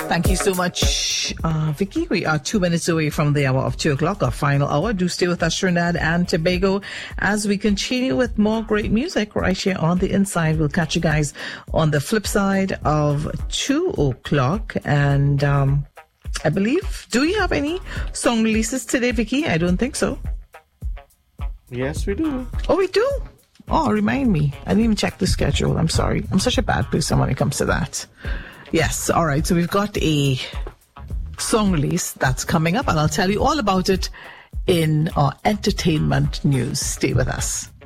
Thank you so much, Vicky. We are 2 minutes away from the hour of 2 o'clock, our final hour. Do stay with us, Trinidad and Tobago, as we continue with more great music right here on The Inside. We'll catch you guys on the flip side of 2 o'clock. And I believe, do we have any song releases today, Vicky? I don't think so. Yes, we do. Oh, we do? Oh, remind me. I didn't even check the schedule. I'm sorry. I'm such a bad person when it comes to that. Yes, all right. So we've got a song release that's coming up, and I'll tell you all about it in our entertainment news. Stay with us.